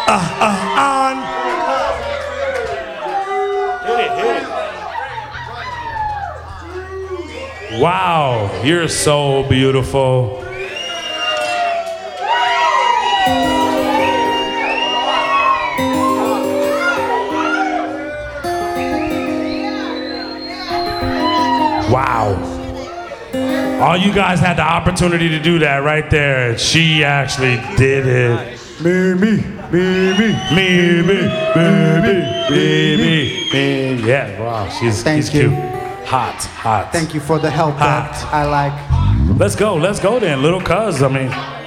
On. Hit it. Wow, you're so beautiful. Wow. All you guys had the opportunity to do that right there. She actually did it. Me. Yeah, wow, she's cute. Hot. Thank you for the help Hot. that I like. Let's go then, little cuz. I mean,